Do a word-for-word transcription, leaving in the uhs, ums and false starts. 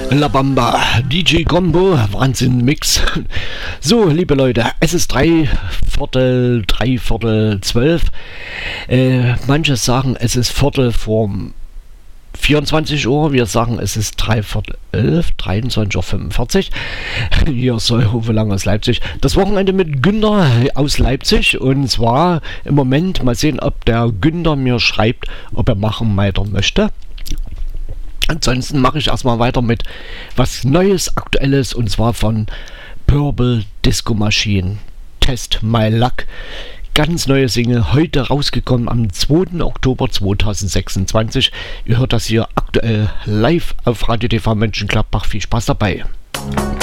La Bamba, D J Combo, Wahnsinn Mix. So, liebe Leute, es ist drei Viertel, drei Viertel zwölf. Äh, manche sagen, es ist Viertel vor vierundzwanzig Uhr. Wir sagen, es ist drei Viertel elf, dreiundzwanzig Uhr fünfundvierzig. Hier soll Uwe Lang aus Leipzig. Das Wochenende mit Günther aus Leipzig. Und zwar im Moment mal sehen, ob der Günther mir schreibt, ob er machen weiter möchte. Ansonsten mache ich erstmal weiter mit was Neues, Aktuelles, und zwar von Purple Disco Machine. Test My Luck. Ganz neue Single, heute rausgekommen am zweiten Oktober zweitausendsechsundzwanzig. Ihr hört das hier aktuell live auf Radio T V Mönchengladbach. Viel Spaß dabei.